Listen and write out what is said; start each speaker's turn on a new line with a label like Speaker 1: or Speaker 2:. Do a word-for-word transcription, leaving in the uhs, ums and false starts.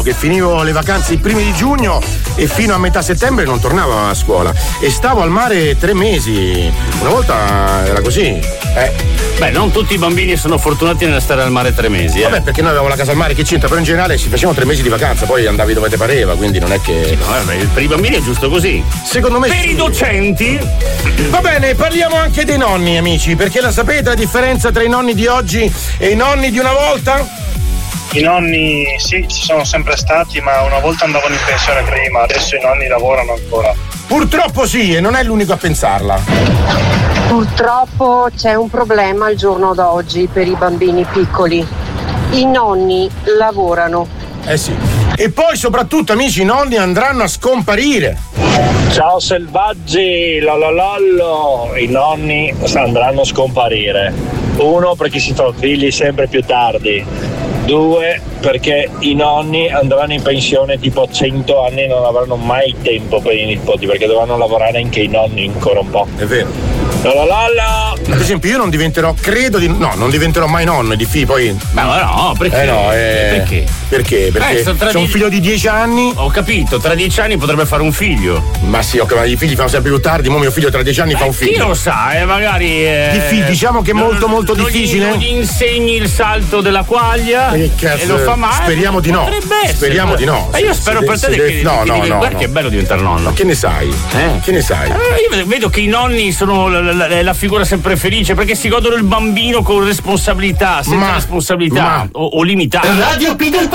Speaker 1: che finivo le vacanze i primi di giugno e fino a metà settembre non tornavo a scuola e stavo al mare tre mesi. Una volta era così. Eh.
Speaker 2: Beh, non tutti i bambini sono fortunati nel stare al mare tre mesi. Eh.
Speaker 1: Vabbè, perché noi avevamo la casa al mare, che c'entra, però in generale ci facevamo tre mesi di vacanza, poi andavi dove te pareva, quindi non è che.
Speaker 2: No, vabbè, per i bambini è giusto così.
Speaker 1: Secondo me.
Speaker 2: Per
Speaker 1: sì.
Speaker 2: i docenti.
Speaker 1: Va bene, parliamo anche dei nonni, amici, perché la sapete la differenza tra i nonni di oggi e i nonni di una volta?
Speaker 3: I nonni sì, ci sono sempre stati, ma una volta andavano in pensione prima, adesso i nonni lavorano ancora.
Speaker 1: Purtroppo sì, e non è l'unico a pensarla.
Speaker 4: Purtroppo c'è un problema al giorno d'oggi per i bambini piccoli. I nonni lavorano.
Speaker 1: Eh sì. E poi soprattutto, amici, i nonni andranno a scomparire.
Speaker 5: Ciao selvaggi, lololollo, i nonni andranno a scomparire. Uno, perché si fa figli sempre più tardi. Due, perché i nonni andranno in pensione tipo a cento anni e non avranno mai tempo per i nipoti, perché dovranno lavorare anche i nonni ancora un po'.
Speaker 1: È vero.
Speaker 5: Lalalala.
Speaker 1: Ad esempio io non diventerò, credo di no, non diventerò mai nonno di figli, poi.
Speaker 2: Ma no, perché?
Speaker 1: Eh no, eh,
Speaker 2: perché?
Speaker 1: Perché? Perché
Speaker 2: Eh,
Speaker 1: c'è
Speaker 2: die-
Speaker 1: un figlio di dieci anni.
Speaker 2: Ho capito, tra dieci anni potrebbe fare un figlio.
Speaker 1: Ma sì, ok, ma i figli fanno sempre più tardi, mo mio figlio tra dieci anni
Speaker 2: Beh,
Speaker 1: fa un figlio.
Speaker 2: Chi lo sa, eh, magari. Eh,
Speaker 1: Diffi- diciamo che è
Speaker 2: non-
Speaker 1: molto molto
Speaker 2: non gli-
Speaker 1: difficile.
Speaker 2: Non gli insegni il salto della quaglia
Speaker 1: Che cazzo,
Speaker 2: e lo fa male.
Speaker 1: speriamo di no.
Speaker 2: Potrebbe essere.
Speaker 1: Speriamo di no.
Speaker 2: Ma io
Speaker 1: Se-
Speaker 2: spero
Speaker 1: se
Speaker 2: per te
Speaker 1: de-
Speaker 2: che,
Speaker 1: se de- no,
Speaker 2: che,
Speaker 1: no,
Speaker 2: che,
Speaker 1: no,
Speaker 2: guarda
Speaker 1: no.
Speaker 2: che è bello diventare nonno.
Speaker 1: Ma che ne sai?
Speaker 2: Eh?
Speaker 1: Che ne sai?
Speaker 2: Eh, io vedo che i nonni sono la, la, la figura sempre felice perché si godono il bambino con responsabilità, senza
Speaker 1: Ma-
Speaker 2: responsabilità
Speaker 1: ma-
Speaker 2: o, o limitata.
Speaker 6: Radio Peter